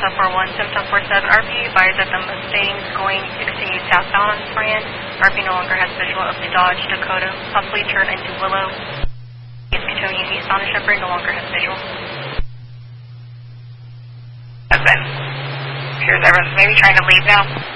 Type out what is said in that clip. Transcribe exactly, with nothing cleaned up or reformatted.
Delta four one, Symptom four seven, R P advised that the Mustang is going to continue southbound on Sprint. R P no longer has visual of the Dodge Dakota, possibly turn into Willow. Is continuing eastbound on Shepherd, no longer has visual. Husband, here's everyone's maybe trying to leave now.